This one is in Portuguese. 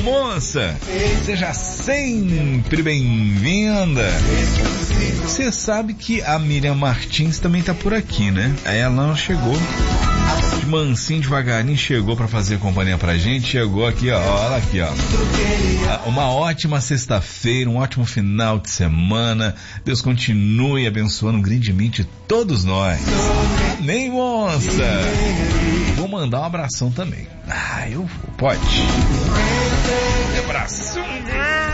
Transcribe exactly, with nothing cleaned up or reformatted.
moça, seja sempre bem-vinda. Você sabe que a Miriam Martins também tá por aqui, né? Aí ela chegou de mansinho, devagarinho, chegou pra fazer companhia pra gente. Chegou aqui, ó, olha aqui, ó. Uma ótima sexta-feira, um ótimo final de semana. Deus continue abençoando grandemente todos nós. Nem moça. Vou mandar um abração também. Ah, eu vou, pode. Abração.